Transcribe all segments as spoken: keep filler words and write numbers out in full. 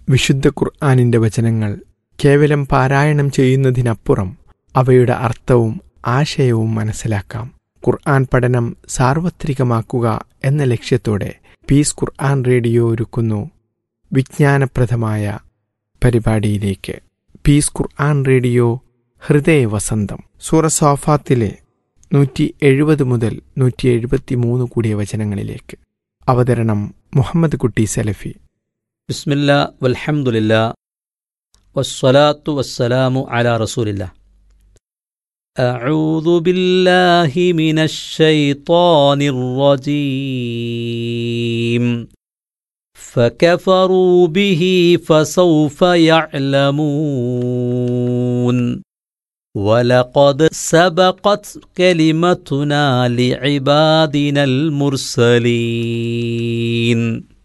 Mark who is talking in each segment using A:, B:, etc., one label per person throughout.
A: വിശുദ്ധ ഖുർആനിൻ്റെ വചനങ്ങൾ കേവലം പാരായണം ചെയ്യുന്നതിനപ്പുറം അവയുടെ അർത്ഥവും ആശയവും മനസ്സിലാക്കാം. ഖുർആൻ പഠനം സാർവത്രികമാക്കുക എന്ന ലക്ഷ്യത്തോടെ പീസ് ഖുർആൻ റേഡിയോ ഒരുക്കുന്നു വിജ്ഞാനപ്രദമായ പരിപാടിയിലേക്ക് പീസ് ഖുർആൻ റേഡിയോ ഹൃദയവസന്തം. സൂറ സ്വാഫാത്തിലെ നൂറ്റി എഴുപത് മുതൽ നൂറ്റി എഴുപത്തി മൂന്ന് കൂടിയ വചനങ്ങളിലേക്ക്. അവതരണം മുഹമ്മദ് കുട്ടി സലഫി.
B: ബിസ്മില്ലാ വൽഹംദുലില്ലാ വസ്സലാത്തു വസ്സലാമു അലാ റസൂലില്ലാ. അഊദു ബില്ലാഹി മിനശ് ശൈത്വാനിർ റജീം. ഫകഫറൂ ബിഹി ഫസൗഫ യഅലമൂൻ. വലഖദ് സബഖത് കലിമതുനാ ലിഇബാദിനൽ മുർസലീൻ.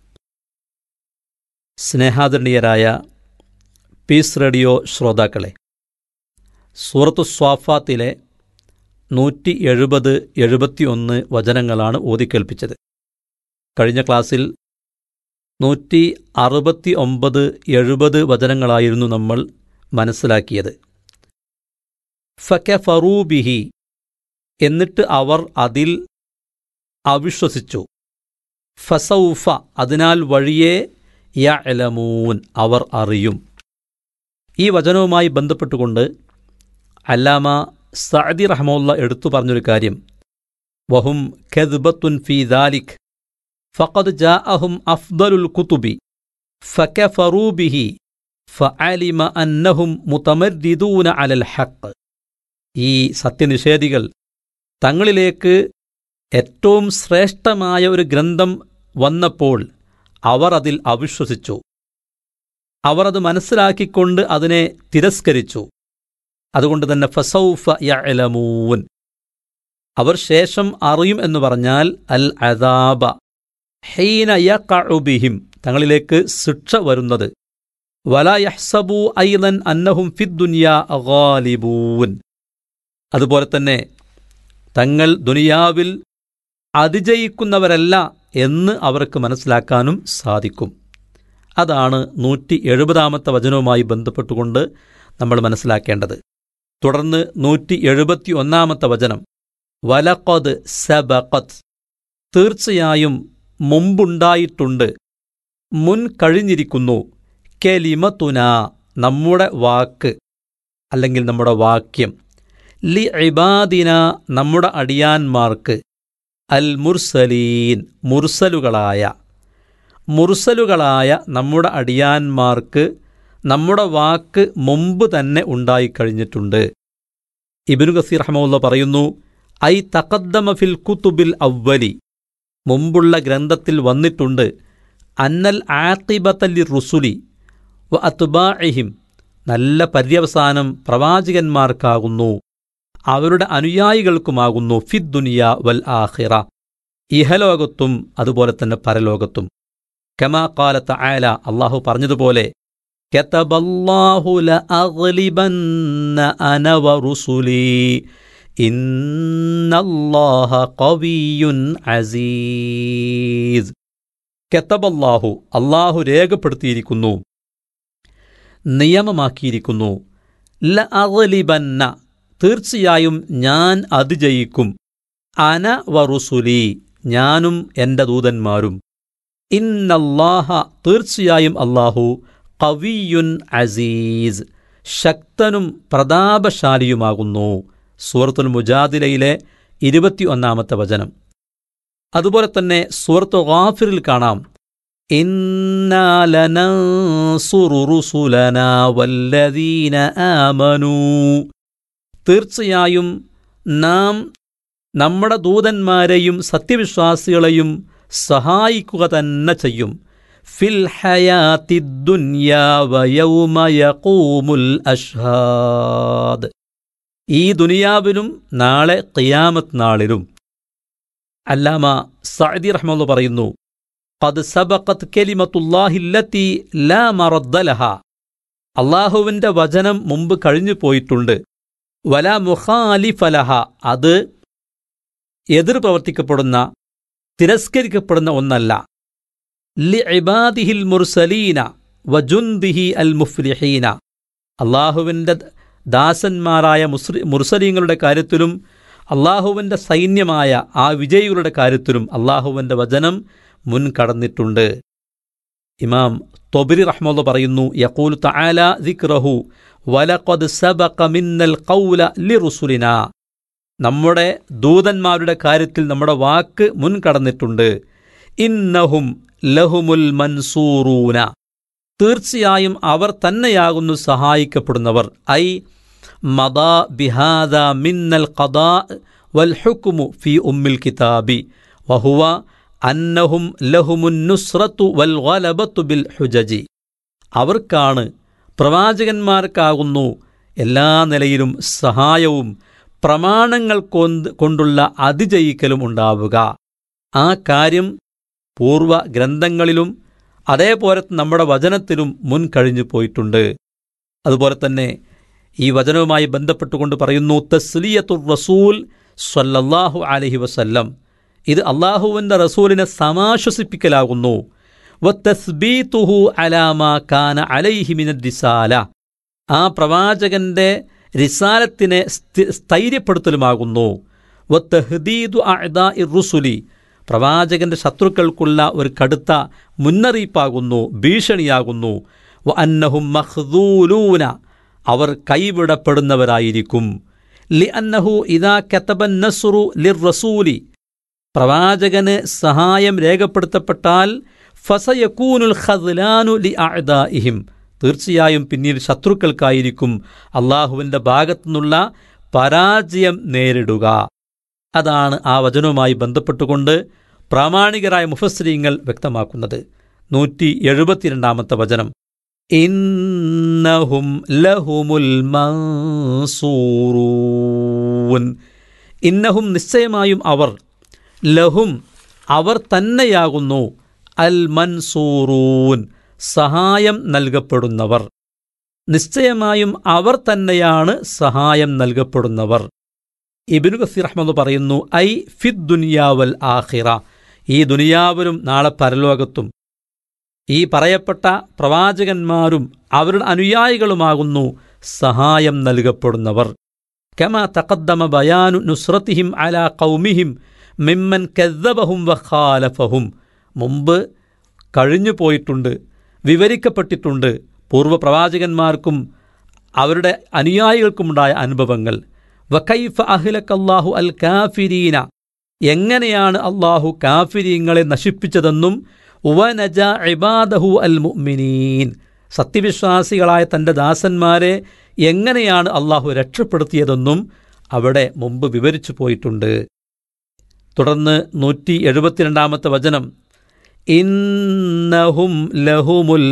B: സ്നേഹാദരണീയരായ പീസ് റേഡിയോ ശ്രോതാക്കളെ, സൂറത്തു സ്വാഫാത്തിലെ നൂറ്റി എഴുപത് എഴുപത്തി ഒന്ന് വചനങ്ങളാണ് ഓതിക്കേൽപ്പിച്ചത്. കഴിഞ്ഞ ക്ലാസ്സിൽ നൂറ്റി അറുപത്തി ഒമ്പത് എഴുപത് വചനങ്ങളായിരുന്നു നമ്മൾ മനസ്സിലാക്കിയത്. ഫകഫറൂ ബിഹി, എന്നിട്ട് അവർ അതിൽ അവിശ്വസിച്ചു. ഫസൗഫ, അതിനാൽ വഴിയെ യഅലമൂൻ, അവർ അറിയും. ഈ വചനവുമായി ബന്ധപ്പെട്ടുകൊണ്ട് അല്ലാമ സഅദി റഹ്മത്തുള്ളാഹി എടുത്തു പറഞ്ഞൊരു കാര്യം, വഹും കദ്ബത്തുൻ ഫീ ദാലിക് ഫഖദ് ജാഅഹും അഫ്ദലുൽ കുതുബി ഫകഫറൂ ബിഹി ഫഅലിമ അന്നഹും മുതമർദിദൂന അലൽ ഹഖ്. ഈ സത്യനിഷേധികൾ തങ്ങളിലേക്ക് ഏറ്റവും ശ്രേഷ്ഠമായ ഒരു ഗ്രന്ഥം വന്നപ്പോൾ അവർ അതിൽ അവിശ്വസിച്ചു. അവർ അത് മനസ്സിലാക്കിക്കൊണ്ട് അതിനെ തിരസ്കരിച്ചു. അതുകൊണ്ട് തന്നെ ഫസൗഫ യഅലമൂൻ, അവർ ശേഷം അറിയും എന്ന് പറഞ്ഞാൽ അൽ അദാബ ഹീന യഖഉ ബിഹിം, തങ്ങളിലേക്ക് ശിക്ഷ വരുന്നത്. വലാ യഹ്സബു ഐദൻ അന്നഹും ഫിദ്ദുനിയാ ഗാലിബൂൻ, അതുപോലെ തന്നെ തങ്ങൾ ദുനിയാവിൽ അതിജയിക്കുന്നവരല്ല എന്ന് അവർക്ക് മനസ്സിലാക്കാനും സാധിക്കും. അതാണ് നൂറ്റി എഴുപതാമത്തെ വചനവുമായി ബന്ധപ്പെട്ടുകൊണ്ട് നമ്മൾ മനസ്സിലാക്കേണ്ടത്. തുടർന്ന് നൂറ്റി എഴുപത്തി ഒന്നാമത്തെ വചനം, വലഖദ് സബഖത്, തീർച്ചയായും മുമ്പുണ്ടായിട്ടുണ്ട്, മുൻ കഴിഞ്ഞിരിക്കുന്നു, കലിമതുനാ, നമ്മുടെ വാക്ക് അല്ലെങ്കിൽ നമ്മുടെ വാക്യം, ലി ഇബാദിന, നമ്മുടെ അടിയാന്മാർക്ക്, അൽ മുർസലീൻ, മുർസലുകളായ മുർസലുകളായ നമ്മുടെ അടിയാന്മാർക്ക് നമ്മുടെ വാക്ക് മുമ്പ് തന്നെ ഉണ്ടായിക്കഴിഞ്ഞിട്ടുണ്ട്. ഇബ്നു കസീർ റഹ്മത്തുള്ളാഹി പറയുന്നു, ഐ തഖദ്ദമ ഫിൽ കുതുബിൽ അവ്വലി, മുമ്പുള്ള ഗ്രന്ഥത്തിൽ വന്നിട്ടുണ്ട്, അന്നൽ ആഖിബത ലിർറുസുലി വ അത്ബാഇഹിം, നല്ല പര്യവസാനം പ്രവാചകന്മാർക്കാകുന്നു, അവരുടെ അനുയായികൾക്കുമാകുന്നു, ഫിദ്ദുനിയ വൽ ആഖിറ, ഇഹലോകത്തും അതുപോലെ തന്നെ പരലോകത്തും. കമാ ഖാല തആല, അല്ലാഹു പറഞ്ഞതുപോലെ, കതബല്ലാഹു ലഅഗ്ലിബന്ന അന വറുസുലി ഇന്നല്ലാഹ ഖവിയ്യുൻ അസീസ്. കതബല്ലാഹു, അല്ലാഹു രേഖപ്പെടുത്തിയിരിക്കുന്നു, നിയമമാക്കിയിരിക്കുന്നു, ലഅഗ്ലിബന്ന, തീർച്ചയായും ഞാൻ അതിജയിക്കും, അന വറുസുലി, ഞാനും എൻ്റെ ദൂതന്മാരും, ഇന്നല്ലാഹ, തീർച്ചയായും അല്ലാഹു, ഖവിയ്യുൻ അസീസ്, ശക്തനും പ്രതാപശാലിയുമാകുന്നു. സൂറത്തുൽ മുജാദിലയിലെ ഇരുപത്തി ഒന്നാമത്തെ വചനം. അതുപോലെ തന്നെ സൂറത്തു ഗാഫിറിൽ കാണാം, ഇന്നാ ലനൻസുറു റുസുലനാ വല്ലദീന ആമനൂ, തീർച്ചയായും നാം നമ്മുടെ ദൂതന്മാരെയും സത്യവിശ്വാസികളെയും സഹായിക്കുക തന്നെ ചെയ്യും. ഫിൽ ഹയാത്തിദ് ദുനിയാ വയൗമ യഖൂമുൽ അഷ്ഹാദ്, ഈ ദുനിയാവിലും നാളെ ഖിയാമത്ത് നാളിലും. അല്ലാമ സഅദി റഹ്മത്തുള്ളാഹി പറയുന്നു, ഖദ് സബഖത് കലിമത്തുല്ലാഹി അല്ലതി ലാ മറദ്ദ ലഹാ, അല്ലാഹുവിൻ്റെ വചനം മുമ്പ് കഴിഞ്ഞു പോയിട്ടുണ്ട്. വലാ മുഖാലിഫ ലഹ, അത് എതിർ പ്രവർത്തിക്കപ്പെടുന്ന തിരസ്കരിക്കപ്പെടുന്ന ഒന്നല്ല. ലി ഇബാദിഹിൽ മുർസലീന, വജുന്ദിഹി അൽ മുഫ്ലിഹീന. അള്ളാഹുവിൻ്റെ ദാസന്മാരായ മുസ്രി മുർസലീങ്ങളുടെ കാര്യത്തിലും അള്ളാഹുവിൻ്റെ സൈന്യമായ ആ വിജയികളുടെ കാര്യത്തിലും അള്ളാഹുവിൻ്റെ വചനം മുൻകടന്നിട്ടുണ്ട്. ഇമാം തൊബരി റഹ്മത്തുള്ളാഹി പറയുന്നു, യഖൂലു തആല ദിക്റഹു വലഖദ് സബഖ മിന്നൽ ഖൗല ലിറുസുലിനാ. നമ്മുടെ ദൂതന്മാരുടെ കാര്യത്തിൽ നമ്മുടെ വാക്ക് മുൻകടന്നിട്ടുണ്ട്. ഇന്നഹും ലഹുമുൽ മൻസൂറൂന. തീർച്ചയായും അവർ തന്നെയാകുന്നു സഹായിക്കപ്പെടുന്നവർ. ഐ മദാ ബിഹാദ മിന്നൽ ഖദാ വൽ ഹുക്മു ഫി ഉമ്മിൽ കിതാബി വഹുവ അന്നഹും ലഹുമുൻ നുസ്റത്തു വൽ ഗലബത്തു ബിൽ ഹുജജി. അവർക്കാണ്, പ്രവാചകന്മാർക്കാകുന്നു എല്ലാ നിലയിലും സഹായവും പ്രമാണങ്ങൾ കൊണ്ടുള്ള അതിജയിക്കലും ഉണ്ടാവുക. ആ കാര്യം പൂർവ ഗ്രന്ഥങ്ങളിലും അതേപോലെ നമ്മുടെ വചനത്തിലും മുൻകഴിഞ്ഞു പോയിട്ടുണ്ട്. അതുപോലെ തന്നെ ഈ വചനവുമായി ബന്ധപ്പെട്ടുകൊണ്ട് പറയുന്നു, തസ്ലിയത്തുർ റസൂൽ സ്വല്ലല്ലാഹു അലൈഹി വസല്ലം. ഇത് അള്ളാഹുവിൻ്റെ റസൂലിനെ സമാശ്വസിപ്പിക്കലാകുന്നു. വതസ്ബീതുഹു അലാ മാ കാന അലൈഹി മിനർ റിസാല. ആ പ്രവാചകന്റെ റിസാലത്തിനെ സ്ഥൈര്യപ്പെടുത്തലുമാകുന്നു. വതഹ്ദീദു അഅദാഇർ റുസുലി. പ്രവാചകന്റെ ശത്രുക്കൾക്കുള്ള ഒരു കടുത്ത മുന്നറിയിപ്പാകുന്നു, ഭീഷണിയാകുന്നു. വ അന്നഹും മഖ്ദൂലൂന. അവർ കൈവിടപ്പെടുന്നവരായിരിക്കും. ലി അന്നഹു ഇദാ കതബൻ നസ്റു ലിർ റസൂലി. പ്രവാചകന് സഹായം രേഖപ്പെടുത്തപ്പെട്ടാൽ ഫസയകൂനുൽ ഖദ്ലാനു ലി അഅദാഇഹിം. തീർച്ചയായും പിന്നീട് ശത്രുക്കൾക്കായിരിക്കും അള്ളാഹുവിൻ്റെ ഭാഗത്തുനിന്നുള്ള പരാജയം നേരിടുക. അതാണ് ആ വചനവുമായി ബന്ധപ്പെട്ടുകൊണ്ട് പ്രാമാണികരായ മുഫസ്സിരീങ്ങൾ വ്യക്തമാക്കുന്നത്. നൂറ്റി എഴുപത്തിരണ്ടാമത്തെ വചനം, ഇന്നഹും ലഹുമുൽ മൻസൂറൂൻ. ഇന്നഹും നിശ്ചയമായും അവർ, ലഹും അവർ തന്നെയാകുന്നു, അൽ മൻസൂറൂൻ സഹായം നൽകപ്പെടുന്നവർ. നിശ്ചയമായും അവർ തന്നെയാണ് സഹായം നൽകപ്പെടുന്നവർ. ഇബ്നു കസീർ റഹ്മത്തുള്ളാഹി പറയുന്നു, ഐ ഫിദ് ദുനിയാവൽ ആഖിറ. ഈ ദുനിയാവിലും നാളെ പരലോകത്തും ഈ പറയപ്പെട്ട പ്രവാചകന്മാരും അവരുടെ അനുയായികളുമാകുന്നു സഹായം നൽകപ്പെടുന്നവർ. കമാ തഖദ്ദമ ബയാനു നുസ്റതിഹിം അലാ ഖൗമിഹിം മിമ്മൻ കദ്ദബഹും വഖാലഫഹും. മുമ്പ് കഴിഞ്ഞു പോയിട്ടുണ്ട്, വിവരിക്കപ്പെട്ടിട്ടുണ്ട് പൂർവ്വ പ്രവാചകന്മാർക്കും അവരുടെ അനുയായികൾക്കുമുണ്ടായ അനുഭവങ്ങൾ. വകൈഫ അഹ്ലക്കല്ലാഹു അൽ കാഫിരീന. എങ്ങനെയാണ് അള്ളാഹു കാഫിരീങ്ങളെ നശിപ്പിച്ചതെന്നും വനജ ഇബാദഹു അൽ മുഅ്മിനീൻ. സത്യവിശ്വാസികളായ തൻ്റെ ദാസന്മാരെ എങ്ങനെയാണ് അള്ളാഹു രക്ഷപ്പെടുത്തിയതെന്നും അവിടെ മുമ്പ് വിവരിച്ചു പോയിട്ടുണ്ട്. തുടർന്ന് നൂറ്റി എഴുപത്തിരണ്ടാമത്തെ വചനം, ഇന്നഹും ലഹുമുൽ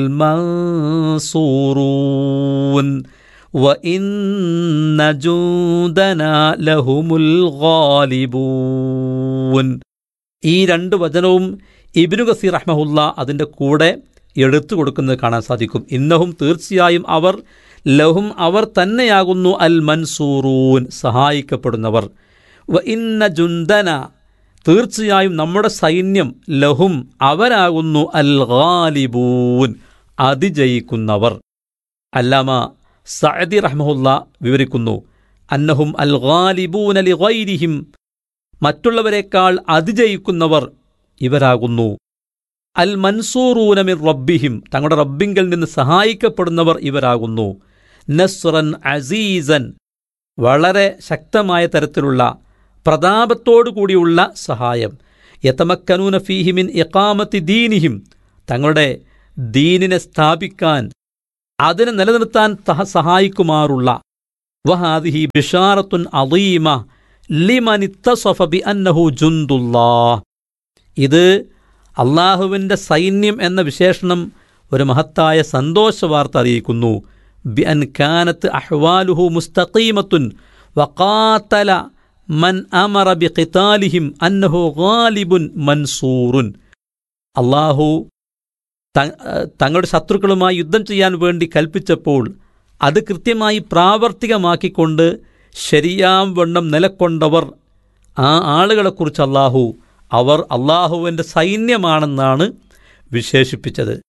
B: മൻസൂറൂൻ വ ഇന്ന ജൂദനാ ലഹുമുൽ ഗാലിബൂൻ. ഈ രണ്ട് വചനവും ഇബ്നു കസീർ റഹ്മഹുല്ലാ അതിൻ്റെ കൂടെ എടുത്തു കൊടുക്കുന്നത് കാണാൻ സാധിക്കും. ഇന്നഹും തീർച്ചയായും അവർ, ലഹും അവർ തന്നെയാകുന്നു, അൽ മൻസൂറൂൻ സഹായിക്കപ്പെടുന്നവർ. വ ഇന്ന ജുന്ദന തീർച്ചയായും നമ്മുടെ സൈന്യം, ലഹും അവരാകുന്നു, അൽ ഗാലിബൂൻ അതിജയിക്കുന്നവർ. അല്ലാമ സഅദി റഹ്മഹുല്ലാ വിവരിക്കുന്നു, അന്നഹും അൽ ഗാലിബൂന ലിഗൈരിഹിം മറ്റുള്ളവരെക്കാൾ അതിജയിക്കുന്നവർ ഇവരാകുന്നു. അൽ മൻസൂറൂന മിർ റബ്ബിഹിം തങ്ങളുടെ റബ്ബിങ്കിൽ നിന്ന് സഹായിക്കപ്പെടുന്നവർ ഇവരാകുന്നു. നസ്റൻ അസീസൻ വളരെ ശക്തമായ തരത്തിലുള്ള പ്രതാപത്തോടു കൂടിയുള്ള സഹായം. യതമക്കനൂന ഫീഹി മിൻ ഇഖാമത്തി ദീനിഹിം തങ്ങളുടെ ദീനിനെ സ്ഥാപിക്കാൻ, അതിനെ നിലനിർത്താൻ സഹായിക്കുമാറുള്ള. വഹാദിഹി ബിഷാറത്തുൻ അദീമ ലിമൻ ഇത്തസഫ ബിഅന്നഹു ജുന്ദുല്ലാഹ്. ഇത് അള്ളാഹുവിൻ്റെ സൈന്യം എന്ന വിശേഷണം ഒരു മഹത്തായ സന്തോഷവാർത്ത അറിയിക്കുന്നു. ബിഅൻ കാനത്ത് അഹ്വാലുഹു മുസ്തഖീമത്തുൻ വഖാതല മൻ അമറ ബിഖിതാലിഹിം അന്നഹു ഗാലിബുൻ മൻസൂറുൻ. അള്ളാഹു തങ്ങളുടെ ശത്രുക്കളുമായി യുദ്ധം ചെയ്യാൻ വേണ്ടി കൽപ്പിച്ചപ്പോൾ അത് കൃത്യമായി പ്രാവർത്തികമാക്കിക്കൊണ്ട് ശരിയാം വണ്ണം നിലക്കൊണ്ടവർ, ആ ആളുകളെക്കുറിച്ച് അള്ളാഹു അവർ അള്ളാഹുവിൻ്റെ സൈന്യമാണെന്നാണ് വിശേഷിപ്പിച്ചത്.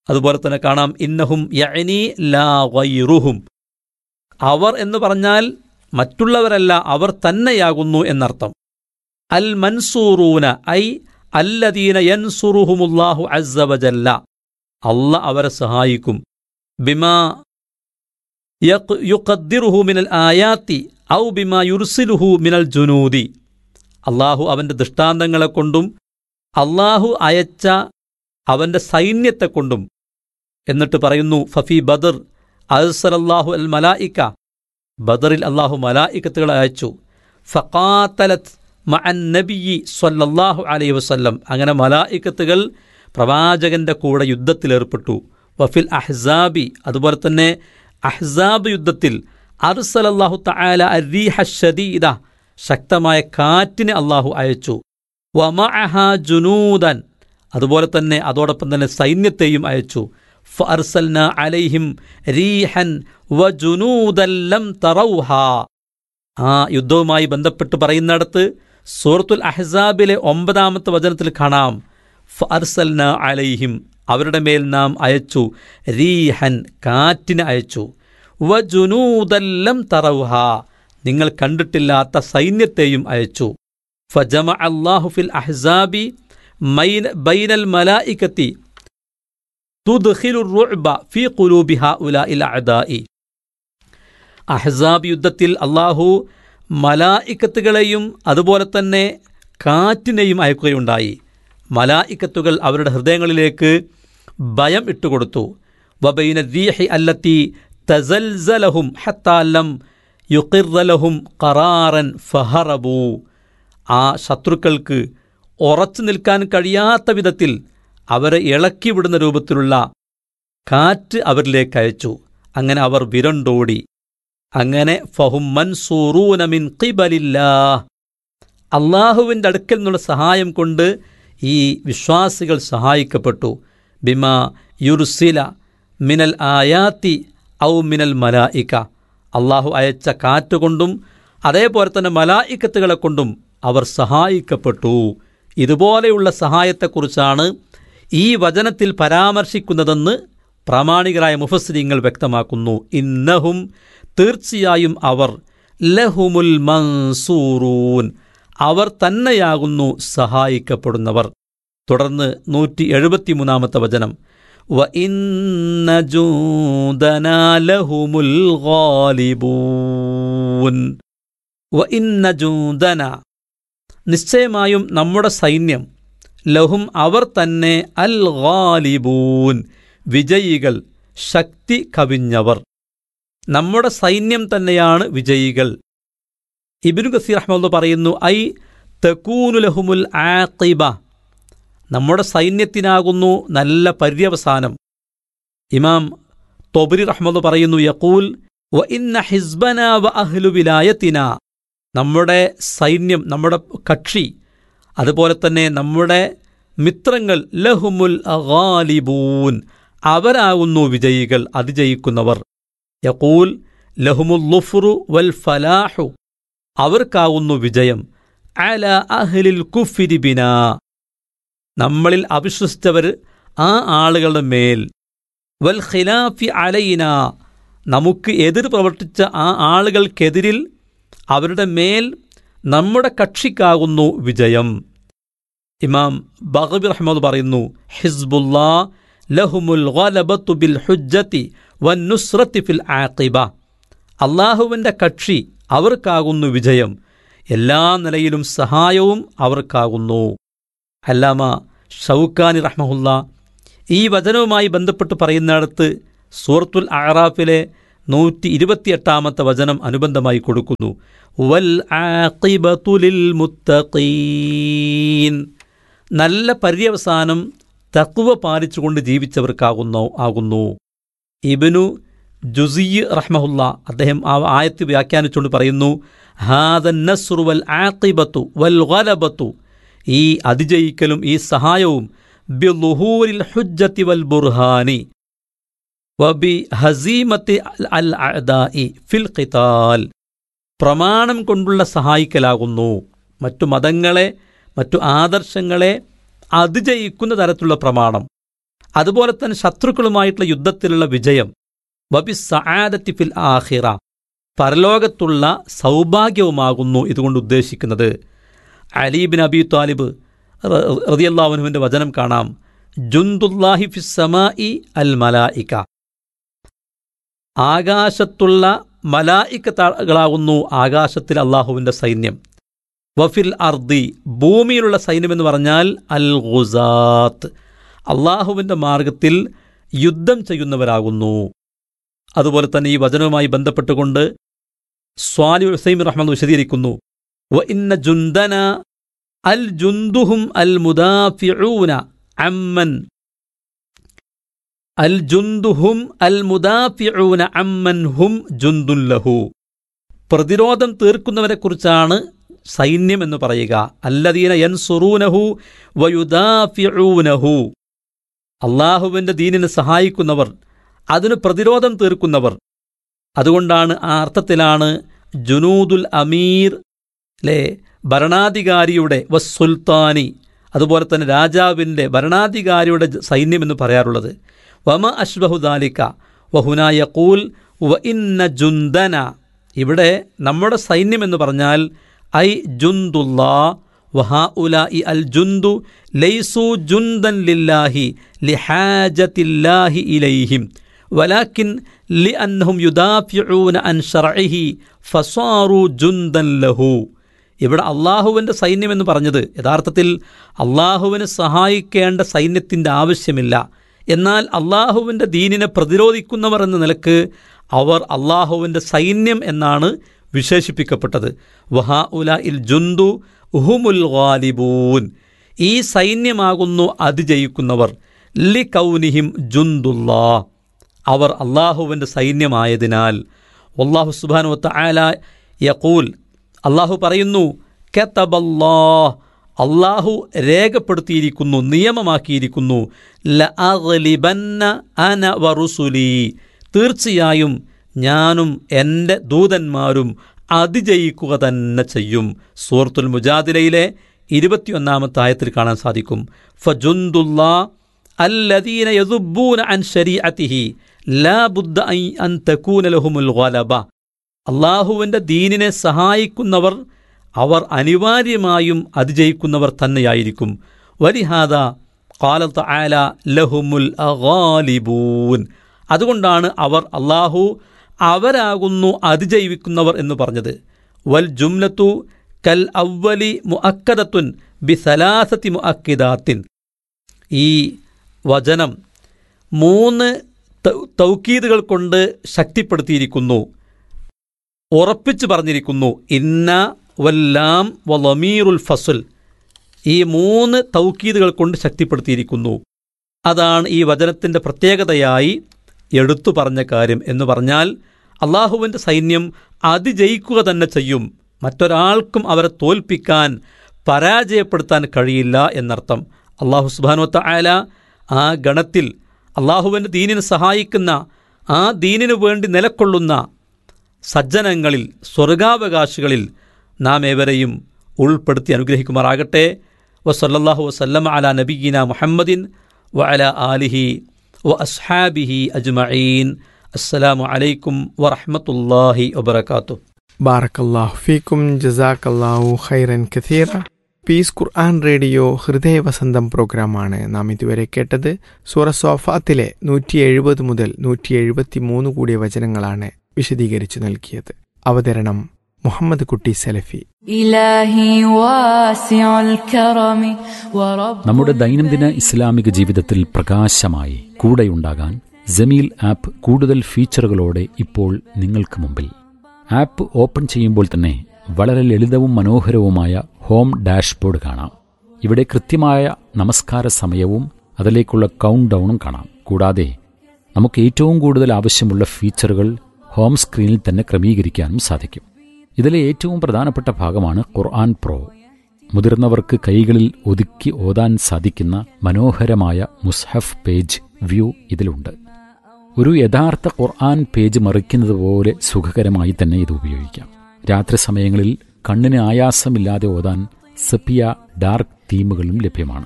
B: അതുപോലെ തന്നെ കാണാം ഇന്നഹും യഅനി ലാ ഗൈറുഹും, അവർ എന്ന് പറഞ്ഞാൽ മറ്റുള്ളവരല്ല, അവർ തന്നെയാകുന്നു എന്നർത്ഥം. അൽ മൻസൂറൂന ഐ അല്ലദീന യൻസുറുഹുമുല്ലാഹു അസ്സ വജല്ല, അല്ലാഹ് അവരെ സഹായിക്കും. ബിമാ യുഖദ്ദിറുഹു മിനൽ ആയാത്തി ഔ ബിമാ യുർസിലുഹു മിനൽ ജുനൂദി, അള്ളാഹു അവൻ്റെ ദൃഷ്ടാന്തങ്ങളെ കൊണ്ടും അള്ളാഹു അയച്ച അവൻ്റെ സൈന്യത്തെ കൊണ്ടും. എന്നിട്ട് പറയുന്നു ഫഫി ബദർ അർസലല്ലാഹു അൽ മലായിക, ബദറിൽ അള്ളാഹു മലായികത്തുകളെ അയച്ചു. ഫഖാതലത് മഅൻ നബിയ്യി സ്വല്ലല്ലാഹു അലൈഹി വസല്ലം, അങ്ങനെ മലായികത്തുകൾ പ്രവാചകന്റെ കൂടെ യുദ്ധത്തിലേർപ്പെട്ടു. വഫിൽ അഹ്സാബി, അതുപോലെ തന്നെ അഹ്സാബ് യുദ്ധത്തിൽ അർസലല്ലാഹു തആല അർരീഹ ശദീദ, ശക്തമായ കാറ്റിനെ അള്ളാഹു അയച്ചു. വമഅഹ ജുനൂദൻ, അതുപോലെ തന്നെ അതോടൊപ്പം തന്നെ സൈന്യത്തെയും അയച്ചു. ഫഅർസൽനാ അലൈഹിം റീഹൻ വജുനൂദൻ ലം തറൗഹാ. ആ യുദ്ധവുമായി ബന്ധപ്പെട്ട് പറയുന്നിടത്ത് സൂറത്തുൽ അഹ്സാബിലെ ഒമ്പതാമത്തെ വചനത്തിൽ കാണാം ഫഅർസൽനാ അലൈഹിം, അവരുടെ മേൽ നാം അയച്ചു റീഹൻ, കാറ്റിനെ അയച്ചു. വജുനൂദൻ ലം തറൗഹാ, നിങ്ങൾ കണ്ടിട്ടില്ലാത്ത സൈന്യത്തെയും അയച്ചു. ഫജമഅ അല്ലാഹു ഫിൽ അഹ്സാബി ബൈനൽ മലായികത്തി തുദ്ഖിലു റുഅബ ഫീ ഖുലൂബി ഹഉലാഇൽ അഅദാഇ. അഹ്സാബ് യുദ്ധത്തിൽ അല്ലാഹു മലായികത്തുകളെയും അതുപോലെ തന്നെ കാറ്റിനെയും അയക്കുകയുണ്ടായി. മലായികത്തുകൾ അവരുടെ ഹൃദയങ്ങളിലേക്ക് ഭയം ഇട്ടുകൊടുത്തു. വബൈന റീഹി അല്ലത്തി തസൽസലഹും ഹത്താ ലം യുഖിറ ലഹും ഖറാറൻ ഫഹറബു, ആ ശത്രുക്കൾക്ക് ഉറച്ചു നിൽക്കാൻ കഴിയാത്ത വിധത്തിൽ അവരെ ഇളക്കിവിടുന്ന രൂപത്തിലുള്ള കാറ്റ് അവരിലേക്ക് അയച്ചു. അങ്ങനെ അവർ വിരണ്ടോടി. അങ്ങനെ ഫഹും മൻസൂറൂന മിൻ ഖിബലില്ലാഹ്, അള്ളാഹുവിൻ്റെ അടുക്കൽ നിന്നുള്ള സഹായം കൊണ്ട് ഈ വിശ്വാസികൾ സഹായിക്കപ്പെട്ടു. ബിമാ യുർസില മിനൽ ആയാത്തി ഔ മിനൽ മലായിക, അള്ളാഹു അയച്ച കാറ്റുകൊണ്ടും അതേപോലെ തന്നെ മലായിക്കത്തുകളെ കൊണ്ടും അവർ സഹായിക്കപ്പെട്ടു. ഇതുപോലെയുള്ള സഹായത്തെക്കുറിച്ചാണ് ഈ വചനത്തിൽ പരാമർശിക്കുന്നതെന്ന് പ്രാമാണികരായ മുഫസ്സിരീങ്ങൾ വ്യക്തമാക്കുന്നു. ഇന്നഹും, തീർച്ചയായും അവർ, ലഹുമുൽ മൻസൂറൂൻ, അവർ തന്നെയാകുന്നു സഹായിക്കപ്പെടുന്നവർ. തുടർന്ന് നൂറ്റി എഴുപത്തിമൂന്നാമത്തെ വചനം വ ഇന്ന ജൂദനാ ലഹുമുൽ ഗാലിബൂൻ. വ ഇന്ന ജൂദന, നിശ്ചയമായും നമ്മുടെ സൈന്യം, ലഹും അവർ തന്നെ, അൽ ഗാലിബൂൻ, വിജയികൾ, ശക്തി കവിഞ്ഞവർ. നമ്മുടെ സൈന്യം തന്നെയാണ് വിജയികൾ. ഇബ്നു കസീർ റഹ്മത്തുള്ളാഹി പറയുന്നു ഐ തകൂനു ലഹുമുൽ ആഖിബ, നമ്മുടെ സൈന്യത്തിനാകുന്നു നല്ല പര്യവസാനം. ഇമാം തൊബരി റഹ്മത്തുള്ളാഹി പറയുന്നു യഖൂൽ വ ഇന്ന ഹിസ്ബനാ വ അഹ്ലു വിലായത്തിനാ, നമ്മുടെ സൈന്യം, നമ്മുടെ കക്ഷി, അതുപോലെ തന്നെ നമ്മുടെ മിത്രങ്ങൾ, ലഹുമുൽ ഗാലിബൂൻ, അവരാകുന്നു വിജയികൾ, അതിജയിക്കുന്നവർ. യഖൂൽ ലഹുമുൽ ളുഫ്റു വൽ ഫലാഹു, അവർക്കാകുന്നു വിജയം. അല അഹ്ലിൽ കുഫ്രി ബിനാ, നമ്മളിൽ അവിശ്വസിച്ചവർ ആ ആളുകളുടെ മേൽ. വൽ ഖിലാഫി അലൈന, നമുക്ക് എതിർ പ്രവർത്തിച്ച ആ ആളുകൾക്കെതിരിൽ അവരുടെ മേൽ നമ്മുടെ കക്ഷിക്കാകുന്നു വിജയം. ഇമാം ബഗവി റഹ്മത്തുള്ളാഹി പറയുന്നു ഹിസ്ബുല്ലാ ലഹുമുൽ ഗലബത്തു ബിൽ ഹുജ്ജത്തി വന്നുസ്രത്തി ഫിൽ ആഖിബ, അള്ളാഹുവിൻ്റെ കക്ഷി അവർക്കാകുന്നു വിജയം, എല്ലാ നിലയിലും സഹായവും അവർക്കാകുന്നു. അല്ലാമ ഷൗക്കാനി റഹ്മഹുല്ലാഹ് ഈ വചനവുമായി ബന്ധപ്പെട്ട് പറയുന്നിടത്ത് സൂറത്തുൽ അഅറാഫിലെ നൂറ്റി ഇരുപത്തിയെട്ടാമത്തെ വചനം അനുബന്ധമായി കൊടുക്കുന്നു. വൽ ആഖിബതു ലിൽ മുത്തഖീൻ, നല്ല പര്യവസാനം തഖ്വ പാലിച്ചുകൊണ്ട് ജീവിച്ചവർക്കാകുന്നു ആകുന്നു. ഇബ്നു ജുസി റഹ്മഹുല്ലാഹ് അദ്ദേഹം ആ ആയത്ത് വ്യാഖ്യാനിച്ചുകൊണ്ട് പറയുന്നു ഹാദൻ നസ്റു വൽ ആഖിബത്തു വൽ ഗലബത്തു, ഈ അതിജയിക്കലും ഈ സഹായവും ബിളുഹൂരിൽ ഹുജ്ജത്തി വൽ ബുർഹാനി വബി ഹസീമത്തി അൽ അഅദാഇ ഫിൽ ഖിതാൽ, പ്രമാണം കൊണ്ടുള്ള സഹായിക്കലാകുന്നു. മറ്റു മതങ്ങളെ, മറ്റു ആദർശങ്ങളെ അതിജയിക്കുന്ന തരത്തിലുള്ള പ്രമാണം, അതുപോലെ തന്നെ ശത്രുക്കളുമായിട്ടുള്ള യുദ്ധത്തിലുള്ള വിജയം, വബിസ് സആദത്തി ഫിൽ ആഖിറ, പരലോകത്തുള്ള സൗഭാഗ്യവുമാകുന്നു ഇതുകൊണ്ട് ഉദ്ദേശിക്കുന്നത്. അലി ബിൻ അബി ത്വാലിബ് റളിയല്ലാഹു അൻഹുവിൻ്റെ വചനം കാണാം, ജുന്ദുല്ലാഹി ഫിസ് സമാഇ അൽ മലായിക, ആകാശത്തുള്ള മലായികകളാകുന്നു ആകാശത്തിൽ അള്ളാഹുവിൻ്റെ സൈന്യം. വഫിൽ അർദി, ഭൂമിയിലുള്ള സൈന്യം എന്ന് പറഞ്ഞാൽ അൽ ഗുസാത്ത്, അള്ളാഹുവിൻ്റെ മാർഗത്തിൽ യുദ്ധം ചെയ്യുന്നവരാകുന്നു. അതുപോലെ തന്നെ ഈ വചനവുമായി ബന്ധപ്പെട്ടുകൊണ്ട് സ്വാലിഹ് ഉസൈമിൻ റഹ്മത്തുള്ളാഹി വിശദീകരിക്കുന്നു, വ ഇന്ന ജുന്ദന അൽ ജുന്ദുഹും അൽ മുദാഫിഊന അമ്മൻ അൽ ജുന്ദുഹും അൽ മുദാഫിഊന അമ്മൻ ഹും ജുന്ദുൻ ലഹു. പ്രതിരോധം തീർക്കുന്നവരെക്കുറിച്ചാണ് സൈന്യം എന്ന് പറയുക. അല്ലദീന യൻസുറൂനഹു വയുദാഫിഊനഹു, അള്ളാഹുവിൻ്റെ ദീനിനെ സഹായിക്കുന്നവർ, അതിന് പ്രതിരോധം തീർക്കുന്നവർ. അതുകൊണ്ടാണ് ആ അർത്ഥത്തിലാണ് ജുനൂദുൽ അമീർ അല്ലേ, ഭരണാധികാരിയുടെ വസ്സുൽത്താനി, അതുപോലെ തന്നെ രാജാവിൻ്റെ ഭരണാധികാരിയുടെ സൈന്യം എന്ന് പറയാറുള്ളത്. വമ അഷ്ബഹു ദാലിക വഹുനാ യഖൂൽ വ ഇന്ന ജുന്ദന, ഇവിടെ നമ്മുടെ സൈന്യം എന്ന് പറഞ്ഞാൽ ഐ ജുന്ദുല്ലാ വഹാഉലാഇ അൽ ജുന്ദു ലൈസു ജുന്ദൻ ലില്ലാഹി ലിഹാജത്തില്ലാഹി ഇലൈഹിം വലാകിൻ ലിഅന്നഹും യുദാഫിഊന അൻ ശർഇഹി ഫസാറു ജുന്ദൻ ലഹു. ഇവിടെ അള്ളാഹുവിൻ്റെ സൈന്യം എന്ന് പറഞ്ഞത് യഥാർത്ഥത്തിൽ അള്ളാഹുവിനെ സഹായിക്കേണ്ട സൈന്യത്തിൻ്റെ ആവശ്യമില്ല. എന്നാൽ അള്ളാഹുവിൻ്റെ ദീനിനെ പ്രതിരോധിക്കുന്നവർ എന്ന നിലക്ക് അവർ അള്ളാഹുവിൻ്റെ സൈന്യം എന്നാണ് വിശേഷിപ്പിക്കപ്പെട്ടത്. വഹാ ഉല ഇൽ ജുന്ദു ഹുമുൽ ഗാലിബൂൻ, ഈ സൈന്യമാകുന്നു അതിജയിക്കുന്നവർ. ലി കൗനിഹിം ജുന്ദുല്ലാ, അവർ അള്ളാഹുവിൻ്റെ സൈന്യമായതിനാൽ. അല്ലാഹു സുബ്ഹാനഹു വ തആല യഖൂൽ, അള്ളാഹു പറയുന്നു, കതബല്ലാഹ്, അള്ളാഹു രേഖപ്പെടുത്തിയിരിക്കുന്നു, നിയമമാക്കിയിരിക്കുന്നു, ലഅഗ്ലിബന്ന അന വറുസുലി, തീർച്ചയായും ഞാനും എൻ്റെ ദൂതന്മാരും അതിജയിക്കുക തന്നെ ചെയ്യും. സൂറത്തുൽ മുജാദിലയിലെ ഇരുപത്തിയൊന്നാമത്തെ ആയത്തിൽ കാണാൻ സാധിക്കും. ഫജുന്ദുല്ലാ അല്ലദീന യദുബ്ബൂന അൻ ശരീഅതിഹി ലാ ബുദ്ദ അൻ തകൂന ലഹുമുൽ ഗലബ, അള്ളാഹുവിൻ്റെ ദീനിനെ സഹായിക്കുന്നവർ അവർ അനിവാര്യമായും അതിജയിക്കുന്നവർ തന്നെയായിരിക്കും. വലിഹാദാ ഖാല തആല ലഹുമുൽ ഗാലിബൂൻ, അതുകൊണ്ടാണ് അവർ അള്ളാഹു അവരാകുന്നു അതിജയിക്കുന്നവർ എന്ന് പറഞ്ഞത്. വൽ ജുംലത്തു കൽ അവ്വലി മുഅക്കദത്തുൻ ബിസലാസത്തി മുഅക്കിദാത്തിൻ, ഈ വചനം മൂന്ന് തൗക്കീദുകൾ കൊണ്ട് ശക്തിപ്പെടുത്തിയിരിക്കുന്നു, ഉറപ്പിച്ചു പറഞ്ഞിരിക്കുന്നു. ഇന്ന വല്ലാം വലമീറുൽ ഫസ്ൽ, ഈ മൂന്ന് തൗക്കീദുകൾ കൊണ്ട് ശക്തിപ്പെടുത്തിയിരിക്കുന്നു. അതാണ് ഈ വചനത്തിൻ്റെ പ്രത്യേകതയായി എടുത്തു പറഞ്ഞ കാര്യം എന്ന് പറഞ്ഞാൽ അള്ളാഹുവിൻ്റെ സൈന്യം അതിജയിക്കുക തന്നെ ചെയ്യും, മറ്റൊരാൾക്കും അവരെ തോൽപ്പിക്കാൻ പരാജയപ്പെടുത്താൻ കഴിയില്ല എന്നർത്ഥം. അള്ളാഹു സുബ്ഹാനഹു വ തആല ആ ഗണത്തിൽ അള്ളാഹുവിൻ്റെ ദീനിനെ സഹായിക്കുന്ന, ആ ദീനിനു വേണ്ടി നിലകൊള്ളുന്ന സജ്ജനങ്ങളിൽ, സ്വർഗാവകാശികളിൽ നാം ഏവരെയും ഉൾപ്പെടുത്തി അനുഗ്രഹിക്കുമാറാകട്ടെ. വസല്ലല്ലാഹു വസല്ലമ അലാ നബിയ്യിന മുഹമ്മദിൻ വഅലാ ആലിഹി വഅസ്ഹാബിഹി അജ്മഈൻ. അസ്സലാമു അലൈക്കും വറഹ്മത്തുള്ളാഹി വബറകാതുഹു.
A: ബാറക്കല്ലാഹു ഫീക്കും, ജസാക്കല്ലാഹു ഖൈറൻ കസീറ. പീസ് ഖുർആൻ റേഡിയോ ഹൃദയവസന്തം പ്രോഗ്രാമാണ് നാം ഇതുവരെ കേട്ടത്. സൂറ സോഫാത്തിലെ നൂറ്റി എഴുപത് മുതൽ നൂറ്റി എഴുപത്തി മൂന്ന് കൂടിയ വചനങ്ങളാണ് വിശദീകരിച്ചു നൽകിയത്. അവതരണം മുഹമ്മദ് കുട്ടി സലഫി.
C: നമ്മുടെ ദൈനംദിന ഇസ്ലാമിക ജീവിതത്തിൽ പ്രകാശമായി കൂടെയുണ്ടാകാൻ ജമീൽ ആപ്പ് കൂടുതൽ ഫീച്ചറുകളോടെ ഇപ്പോൾ നിങ്ങൾക്ക് മുമ്പിൽ. ആപ്പ് ഓപ്പൺ ചെയ്യുമ്പോൾ തന്നെ വളരെ ലളിതവും മനോഹരവുമായ ഹോം ഡാഷ്ബോർഡ് കാണാം. ഇവിടെ കൃത്യമായ നമസ്കാര സമയവും അതിലേക്കുള്ള കൗണ്ട് ഡൗണും കാണാം. കൂടാതെ നമുക്ക് ഏറ്റവും കൂടുതൽ ആവശ്യമുള്ള ഫീച്ചറുകൾ ഹോം സ്ക്രീനിൽ തന്നെ ക്രമീകരിക്കാനും സാധിക്കും. ഇതിലെ ഏറ്റവും പ്രധാനപ്പെട്ട ഭാഗമാണ് ഖുർആൻ പ്രോ. മുതിർന്നവർക്ക് കൈകളിൽ ഒതുക്കി ഓതാൻ സാധിക്കുന്ന മനോഹരമായ മുസ്ഹഫ് പേജ് വ്യൂ ഇതിലുണ്ട്. ഒരു യഥാർത്ഥ ഖുർആൻ പേജ് മറിക്കുന്നത് പോലെ സുഖകരമായി തന്നെ ഇത് ഉപയോഗിക്കാം. രാത്രി സമയങ്ങളിൽ കണ്ണിന് ആയാസമില്ലാതെ ഓതാൻ സെപ്പിയ ഡാർക്ക് തീമുകളും ലഭ്യമാണ്.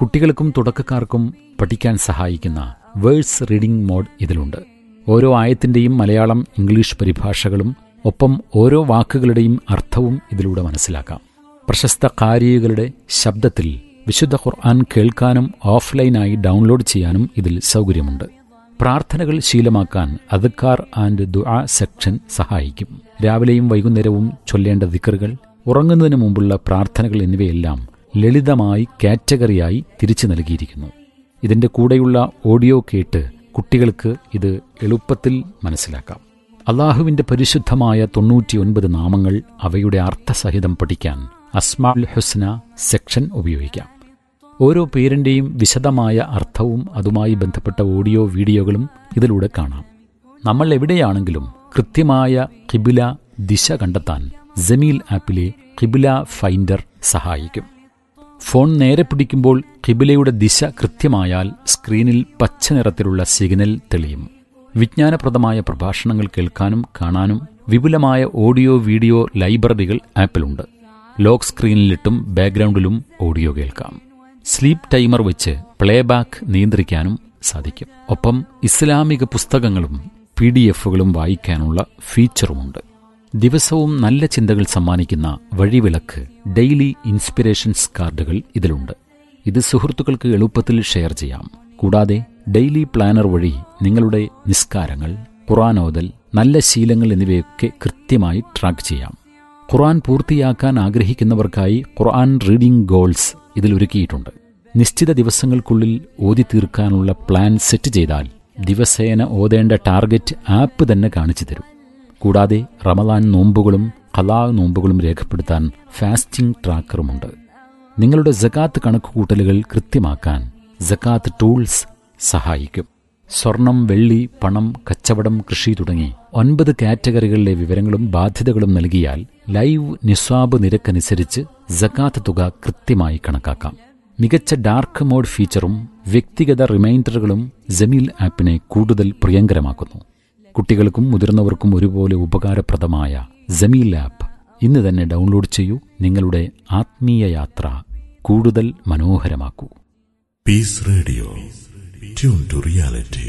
C: കുട്ടികൾക്കും തുടക്കക്കാർക്കും പഠിക്കാൻ സഹായിക്കുന്ന വേഴ്സ് റീഡിംഗ് മോഡ് ഇതിലുണ്ട്. ഓരോ ആയത്തിൻ്റെയും മലയാളം ഇംഗ്ലീഷ് പരിഭാഷകളും ഒപ്പം ഓരോ വാക്കുകളുടെയും അർത്ഥവും ഇതിലൂടെ മനസ്സിലാക്കാം. പ്രശസ്ത ഖാരികളുടെ ശബ്ദത്തിൽ വിശുദ്ധ ഖുർആൻ കേൾക്കാനും ഓഫ്ലൈനായി ഡൗൺലോഡ് ചെയ്യാനും ഇതിൽ സൗകര്യമുണ്ട്. പ്രാർത്ഥനകൾ ശീലമാക്കാൻ അദ്കാർ ആൻഡ് ദുആ സെക്ഷൻ സഹായിക്കും. രാവിലെയും വൈകുന്നേരവും ചൊല്ലേണ്ട ദിക്റുകൾ, ഉറങ്ങുന്നതിന് മുമ്പുള്ള പ്രാർത്ഥനകൾ എന്നിവയെല്ലാം ലളിതമായി കാറ്റഗറിയായി തിരിച്ചു നൽകിയിരിക്കുന്നു. ഇതിൻ്റെ കൂടെയുള്ള ഓഡിയോ കേട്ട് കുട്ടികൾക്ക് ഇത് എളുപ്പത്തിൽ മനസ്സിലാക്കാം. അള്ളാഹുവിൻ്റെ പരിശുദ്ധമായ തൊണ്ണൂറ്റിയൊൻപത് നാമങ്ങൾ അവയുടെ അർത്ഥസഹിതം പഠിക്കാൻ അസ്മാഉൽ ഹുസ്ന സെക്ഷൻ ഉപയോഗിക്കാം. ഓരോ പേരിൻ്റെയും വിശദമായ അർത്ഥവും അതുമായി ബന്ധപ്പെട്ട ഓഡിയോ വീഡിയോകളും ഇതിലൂടെ കാണാം. നമ്മൾ എവിടെയാണെങ്കിലും കൃത്യമായ ഖിബില ദിശ കണ്ടെത്താൻ ജമീൽ ആപ്പിലെ ഖിബില ഫൈൻഡർ സഹായിക്കും. ഫോൺ നേരെ പിടിക്കുമ്പോൾ ഖിബിലയുടെ ദിശ കൃത്യമായാൽ സ്ക്രീനിൽ പച്ച നിറത്തിലുള്ള സിഗ്നൽ തെളിയും. വിജ്ഞാനപ്രദമായ പ്രഭാഷണങ്ങൾ കേൾക്കാനും കാണാനും വിപുലമായ ഓഡിയോ വീഡിയോ ലൈബ്രറികൾ ആപ്പിലുണ്ട്. ലോക്ക് സ്ക്രീനിലിട്ടും ബാക്ക്ഗ്രൗണ്ടിലും ഓഡിയോ കേൾക്കാം. സ്ലീപ്പ് ടൈമർ വെച്ച് പ്ലേബാക്ക് നിയന്ത്രിക്കാനും സാധിക്കും. ഒപ്പം ഇസ്ലാമിക പുസ്തകങ്ങളും പി ഡി എഫുകളും വായിക്കാനുള്ള ഫീച്ചറുമുണ്ട്. ദിവസവും നല്ല ചിന്തകൾ സമ്മാനിക്കുന്ന വഴിവിളക്ക് ഡെയിലി ഇൻസ്പിറേഷൻസ് കാർഡുകൾ ഇതിലുണ്ട്. ഇത് സുഹൃത്തുക്കൾക്ക് എളുപ്പത്തിൽ ഷെയർ ചെയ്യാം. കൂടാതെ ഡെയിലി പ്ലാനർ വഴി നിങ്ങളുടെ നിസ്കാരങ്ങൾ, ഖുർആൻ ഓതൽ, നല്ല ശീലങ്ങൾ എന്നിവയൊക്കെ കൃത്യമായി ട്രാക്ക് ചെയ്യാം. ഖുർആൻ പൂർത്തിയാക്കാൻ ആഗ്രഹിക്കുന്നവർക്കായി ഖുർആൻ റീഡിംഗ് ഗോൾസ് ഇതിലൊരുക്കിയിട്ടുണ്ട്. നിശ്ചിത ദിവസങ്ങൾക്കുള്ളിൽ ഓതി തീർക്കാനുള്ള പ്ലാൻ സെറ്റ് ചെയ്താൽ ദിവസേന ഓതേണ്ട ടാർഗറ്റ് ആപ്പ് തന്നെ കാണിച്ചു തരും. കൂടാതെ റമദാൻ നോമ്പുകളും ഖലാ നോമ്പുകളും രേഖപ്പെടുത്താൻ ഫാസ്റ്റിംഗ് ട്രാക്കറുമുണ്ട്. നിങ്ങളുടെ സകാത്ത് കണക്കുകൂട്ടലുകൾ കൃത്യമാക്കാൻ സകാത്ത് ടൂൾസ് സഹായിക്കും. സ്വർണം, വെള്ളി, പണം, കച്ചവടം, കൃഷി തുടങ്ങി ഒൻപത് കാറ്റഗറികളിലെ വിവരങ്ങളും ബാധ്യതകളും നൽകിയാൽ ലൈവ് നിസ്വാബ് നിരക്കനുസരിച്ച് സകാത്ത് തുക കൃത്യമായി കണക്കാക്കാം. മികച്ച ഡാർക്ക് മോഡ് ഫീച്ചറും വ്യക്തിഗത റിമൈൻഡറുകളും ജമീൽ ആപ്പിനെ കൂടുതൽ പ്രിയങ്കരമാക്കുന്നു. കുട്ടികൾക്കും മുതിർന്നവർക്കും ഒരുപോലെ ഉപകാരപ്രദമായ ജമീൽ ആപ്പ് ഇന്ന് തന്നെ ഡൗൺലോഡ് ചെയ്യൂ. നിങ്ങളുടെ ആത്മീയ യാത്ര കൂടുതൽ മനോഹരമാക്കൂ.
D: Piece radio, tune to reality.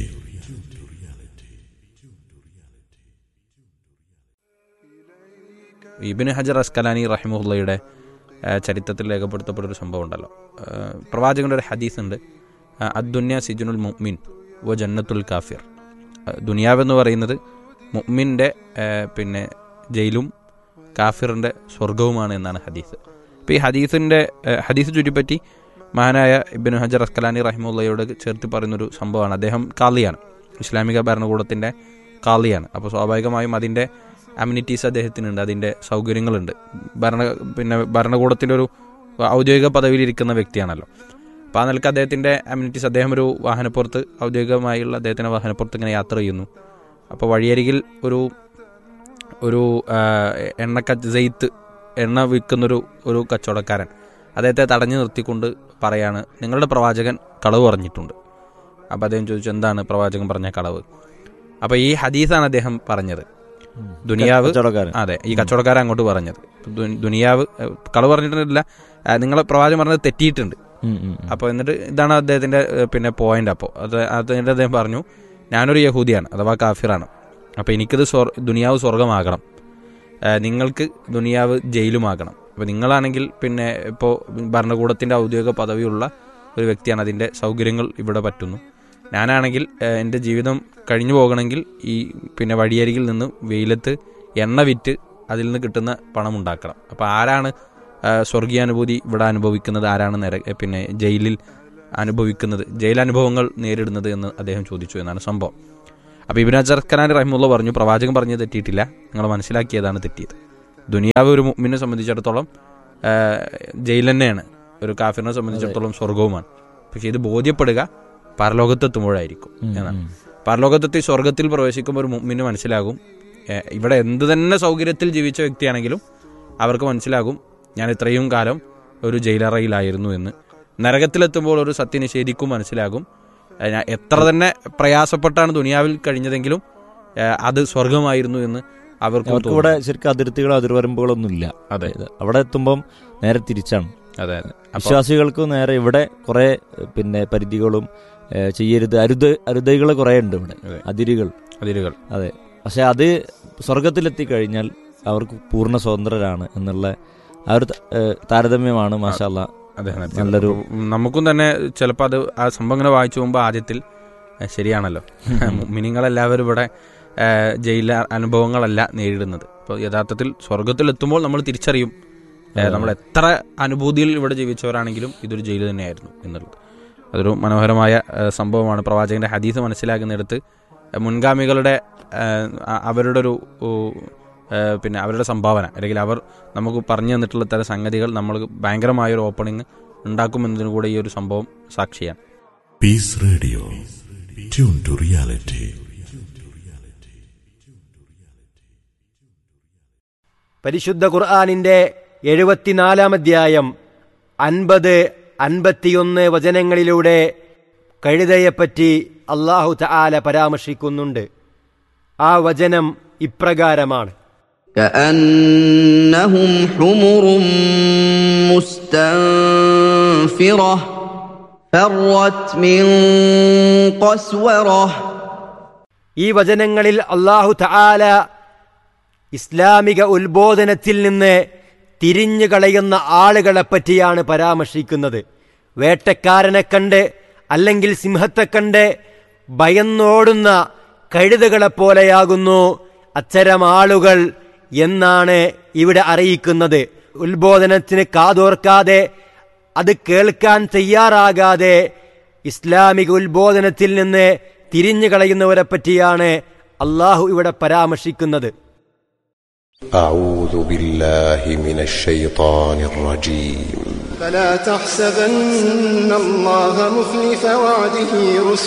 E: Ibnu ഹജർ അസ്കലാനി റഹിമഹുള്ളയുടെ ചരിത്രത്തിൽ രേഖപ്പെടുത്തപ്പെട്ടൊരു സംഭവം ഉണ്ടല്ലോ. പ്രവാചകന്റെ ഒരു ഹദീസ് ഉണ്ട്, അദ്ദുന്യ സിജുനുൽ മുഅ്മിൻ വ ജന്നത്തുൽ കാഫിർ. ദുനിയാവെന്ന് പറയുന്നത് മുഅ്മിൻ്റെ പിന്നെ ജയിലും കാഫിറിൻ്റെ സ്വർഗവുമാണ് എന്നാണ് ഹദീസ്. അപ്പോൾ ഈ ഹദീസിൻ്റെ ഹദീസ് ചുറ്റിപ്പറ്റി മഹാനായ ഇബ്നു ഹജർ അസ്കലാനി റഹിമഹുള്ളയോട് ചേർത്ത് പറയുന്നൊരു സംഭവമാണ്. അദ്ദേഹം കാളിയാണ്, ഇസ്ലാമിക ഭരണകൂടത്തിൻ്റെ കാളിയാണ്. അപ്പോൾ സ്വാഭാവികമായും അതിൻ്റെ അമ്യൂണിറ്റീസ് അദ്ദേഹത്തിനുണ്ട്, അതിൻ്റെ സൗകര്യങ്ങളുണ്ട്. ഭരണ പിന്നെ ഭരണകൂടത്തിൻ്റെ ഒരു ഔദ്യോഗിക പദവിയിലിരിക്കുന്ന വ്യക്തിയാണല്ലോ. അപ്പോൾ ആ നിലക്ക് അദ്ദേഹത്തിൻ്റെ അമ്യൂണിറ്റീസ്, അദ്ദേഹം ഒരു വാഹനപ്പുറത്ത് ഔദ്യോഗികമായുള്ള അദ്ദേഹത്തിൻ്റെ വാഹനപ്പുറത്ത് ഇങ്ങനെ യാത്ര ചെയ്യുന്നു. അപ്പോൾ വഴിയരികിൽ ഒരു ഒരു എണ്ണക്ക ജെയ്ത്ത് എണ്ണ വിൽക്കുന്നൊരു ഒരു കച്ചവടക്കാരൻ അദ്ദേഹത്തെ തടഞ്ഞു നിർത്തിക്കൊണ്ട് പറയാണ്, നിങ്ങളുടെ പ്രവാചകൻ കളവ് പറഞ്ഞിട്ടുണ്ട്. അപ്പോൾ അദ്ദേഹം ചോദിച്ചു, എന്താണ് പ്രവാചകൻ പറഞ്ഞ കളവ്? അപ്പോൾ ഈ ഹദീസാണ് അദ്ദേഹം പറഞ്ഞത്. ദുനിയാവ്, അതെ, ഈ കച്ചവടക്കാരൻ അങ്ങോട്ട് പറഞ്ഞത് ദുനിയാവ് കളവ് പറഞ്ഞിട്ടില്ല, നിങ്ങളെ പ്രവാചകൻ പറഞ്ഞത് തെറ്റിയിട്ടുണ്ട്. അപ്പോൾ എന്നിട്ട് ഇതാണ് അദ്ദേഹത്തിൻ്റെ പിന്നെ പോയിന്റ്. അപ്പോൾ അത് അതിൻ്റെ അദ്ദേഹം പറഞ്ഞു, ഞാനൊരു യഹൂദിയാണ് അഥവാ കാഫിറാണ്. അപ്പോൾ എനിക്കിത് സ്വർ ദുനിയാവ് സ്വർഗമാകണം, നിങ്ങൾക്ക് ദുനിയാവ് ജയിലുമാകണം. അപ്പോൾ നിങ്ങളാണെങ്കിൽ പിന്നെ ഇപ്പോൾ ഭരണകൂടത്തിൻ്റെ ഔദ്യോഗിക പദവിയുള്ള ഒരു വ്യക്തിയാണ്, അതിൻ്റെ സൗകര്യങ്ങൾ ഇവിടെ പറ്റുന്നു. ഞാനാണെങ്കിൽ എൻ്റെ ജീവിതം കഴിഞ്ഞു പോകണമെങ്കിൽ ഈ പിന്നെ വഴിയരികിൽ നിന്ന് വെയിലത്ത് എണ്ണ വിറ്റ് അതിൽ നിന്ന് കിട്ടുന്ന പണം ഉണ്ടാക്കണം. അപ്പോൾ ആരാണ് സ്വർഗീയാനുഭൂതി ഇവിടെ അനുഭവിക്കുന്നത്, ആരാണ് നേരെ പിന്നെ ജയിലിൽ അനുഭവിക്കുന്നത്, ജയിലനുഭവങ്ങൾ നേരിടുന്നത് എന്ന് അദ്ദേഹം ചോദിച്ചു എന്നാണ് സംഭവം. അപ്പോൾ ഇബ്നു ഹജർ അസ്കലാനി റഹിമഹുള്ള പറഞ്ഞു, പ്രവാചകൻ പറഞ്ഞത് തെറ്റിയിട്ടില്ല, നിങ്ങൾ മനസ്സിലാക്കിയതാണ് തെറ്റിയത്. ദുനിയാവ് ഒരു മുഅ്മിനെ സംബന്ധിച്ചിടത്തോളം ജയിൽ തന്നെയാണ്, ഒരു കാഫിറിനെ സംബന്ധിച്ചിടത്തോളം സ്വർഗവുമാണ്. പക്ഷേ ഇത് ബോധ്യപ്പെടുക പരലോകത്തെത്തുമ്പോഴായിരിക്കും എന്നാണ്. പരലോകത്തെത്തി സ്വർഗത്തിൽ പ്രവേശിക്കുമ്പോൾ ഒരു മുഅ്മിന് മനസ്സിലാകും, ഇവിടെ എന്ത് തന്നെ സൗകര്യത്തിൽ ജീവിച്ച വ്യക്തിയാണെങ്കിലും അവർക്ക് മനസ്സിലാകും ഞാൻ ഇത്രയും കാലം ഒരു ജയിലറയിലായിരുന്നു എന്ന്. നരകത്തിലെത്തുമ്പോൾ ഒരു സത്യനിഷേധിക്കും മനസ്സിലാകും, എത്ര തന്നെ പ്രയാസപ്പെട്ടാണ് ദുനിയാവിൽ കഴിഞ്ഞതെങ്കിലും അത് സ്വർഗമായിരുന്നു എന്ന് അവർക്ക്.
F: ഇവിടെ ശരിക്കും അതിർത്തികളോ അതിർവരമ്പുകളൊന്നും ഇല്ല. അതെ, അവിടെ എത്തുമ്പം നേരെ തിരിച്ചാണ്.
E: അതെ
F: വിശ്വാസികൾക്ക് നേരെ ഇവിടെ കുറെ പിന്നെ പരിധികളും ചെയ്യരുത്, അരുത് അരുതകൾ കുറെ ഉണ്ട് ഇവിടെ, അതിരുകൾ
E: അതിരുകൾ
F: അതെ. പക്ഷെ അത് സ്വർഗത്തിലെത്തി കഴിഞ്ഞാൽ അവർക്ക് പൂർണ്ണ സ്വതന്ത്രരാണ് എന്നുള്ള ആ ഒരു താരതമ്യമാണ് മാഷാ അല്ലാഹ്.
E: അതെ,
F: നല്ലൊരു
E: നമുക്കും തന്നെ ചിലപ്പോൾ അത് ആ സംഭവം ഇങ്ങനെ വായിച്ചു പോകുമ്പോൾ ആദ്യത്തിൽ ശരിയാണല്ലോ, മിനിങ്ങളെല്ലാവരും ഇവിടെ ജയില അനുഭവങ്ങളല്ല നേരിടുന്നത്. അപ്പോൾ യഥാർത്ഥത്തിൽ സ്വർഗത്തിലെത്തുമ്പോൾ നമ്മൾ തിരിച്ചറിയും നമ്മൾ എത്ര അനുഭൂതിയിൽ ഇവിടെ ജീവിച്ചവരാണെങ്കിലും ഇതൊരു ജയിൽ തന്നെയായിരുന്നു എന്നുള്ളത്. അതൊരു മനോഹരമായ സംഭവമാണ്. പ്രവാചകന്റെ ഹദീസ് മനസ്സിലാക്കുന്നിടത്ത് മുൻഗാമികളുടെ അവരുടെ ഒരു പിന്നെ അവരുടെ സംഭാവന അല്ലെങ്കിൽ അവർ നമുക്ക് പറഞ്ഞു തന്നിട്ടുള്ള തരം സംഗതികൾ നമ്മൾ ഭയങ്കരമായൊരു ഓപ്പണിങ് ഉണ്ടാക്കുമെന്നതിനു കൂടെ ഈ ഒരു സംഭവം സാക്ഷിയാണ്.
D: Piece radio, tune to reality.
G: പരിശുദ്ധ ഖുർആനിന്റെ എഴുപത്തിനാലാം അധ്യായം അൻപത് അൻപത്തിയൊന്ന് വചനങ്ങളിലൂടെ കഴുതയെപ്പറ്റി അല്ലാഹു തആല പരാമർശിക്കുന്നുണ്ട്. ആ വചനം ഇപ്രകാരമാണ്:
H: كأنهم حمر مستنفرة فرت من قسورة.
G: ഈ വചനങ്ങളിൽ അല്ലാഹു തആല ഇസ്ലാമിക ഉത്ബോധനത്തിൽ നിന്ന് തിരിഞ്ഞു കളയുന്ന ആളുകളെ പറ്റിയാണ് പരാമർശിക്കുന്നത്. വേട്ടക്കാരനെ കണ്ട് അല്ലെങ്കിൽ സിംഹത്തെ കണ്ട് ഭയന്നോടുന്ന കഴുതകളെപ്പോലെയാകുന്നു അത്തരം ആളുകൾ എന്നാണ് ഇവിടെ അറിയിക്കുന്നത്. ഉത്ബോധനത്തിന് കാതോർക്കാതെ അത് കേൾക്കാൻ തയ്യാറാകാതെ ഇസ്ലാമിക ഉത്ബോധനത്തിൽ നിന്ന് തിരിഞ്ഞു കളയുന്നവരെ പറ്റിയാണ് അള്ളാഹു ഇവിടെ പരാമർശിക്കുന്നത്.
I: أعوذ بالله من الشيطان الرجيم. فلا تحسبن الله مخلف وعده رسله